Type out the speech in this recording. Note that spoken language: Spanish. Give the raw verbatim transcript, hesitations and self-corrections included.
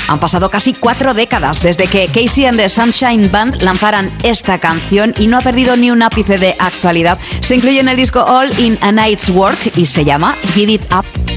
Han pasado casi cuatro décadas desde que Casey and the Sunshine Band lanzaran esta canción y no ha perdido ni un ápice de actualidad. Se incluye en el disco All in a Night's Work y se llama Give It Up.